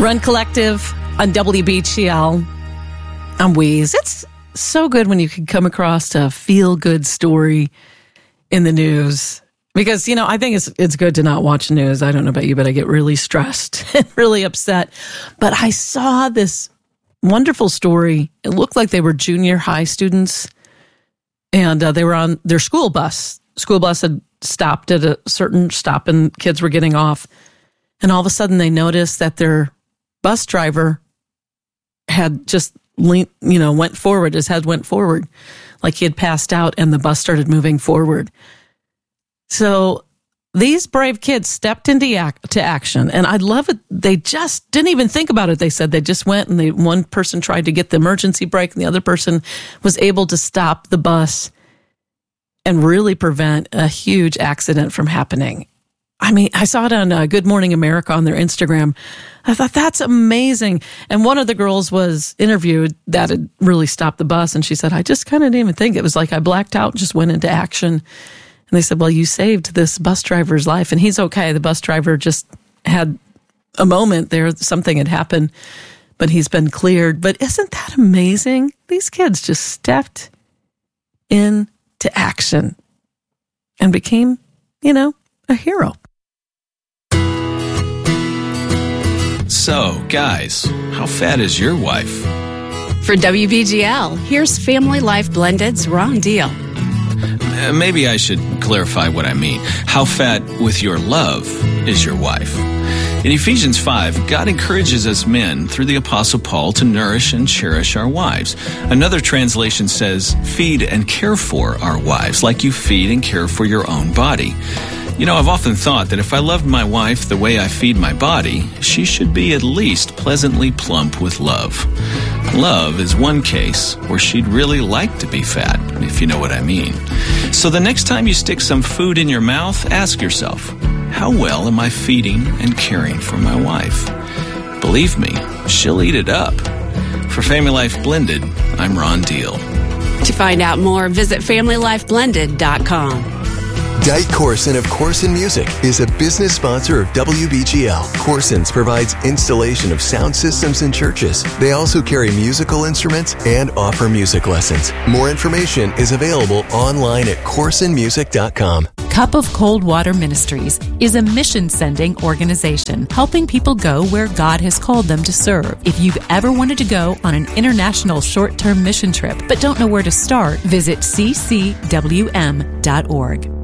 Run Collective on WBGL. I'm Wheeze. It's so good when you can come across a feel-good story in the news. Because, you know, I think it's good to not watch news. I don't know about you, but I get really stressed and really upset. But I saw this wonderful story. It looked like they were junior high students, and they were on their school bus. School bus had stopped at a certain stop, and kids were getting off. And all of a sudden, they noticed that their bus driver had just went forward. His head went forward, like he had passed out, and the bus started moving forward. So these brave kids stepped into action, and I love it. They just didn't even think about it. They said they just went, and one person tried to get the emergency brake, and the other person was able to stop the bus and really prevent a huge accident from happening. I mean, I saw it on Good Morning America on their Instagram. I thought, that's amazing. And one of the girls was interviewed that had really stopped the bus, and she said, I just kind of didn't even think. It was like I blacked out and just went into action. And they said, well, you saved this bus driver's life, and he's okay. The bus driver just had a moment there. Something had happened, but he's been cleared. But isn't that amazing? These kids just stepped into action and became, a hero. So, guys, how fat is your wife? For WBGL, here's Family Life Blended's Ron Deal. Maybe I should clarify what I mean. How fat with your love is your wife? In Ephesians 5, God encourages us men through the Apostle Paul to nourish and cherish our wives. Another translation says, feed and care for our wives, like you feed and care for your own body. I've often thought that if I loved my wife the way I feed my body, she should be at least pleasantly plump with love. Love is one case where she'd really like to be fat, if you know what I mean. So the next time you stick some food in your mouth, ask yourself, how well am I feeding and caring for my wife? Believe me, she'll eat it up. For Family Life Blended, I'm Ron Deal. To find out more, visit FamilyLifeBlended.com. Dike Corson of Corson Music is a business sponsor of WBGL. Corson's provides installation of sound systems in churches. They also carry musical instruments and offer music lessons. More information is available online at CorsonMusic.com. Cup of Cold Water Ministries is a mission-sending organization helping people go where God has called them to serve. If you've ever wanted to go on an international short-term mission trip but don't know where to start, visit ccwm.org.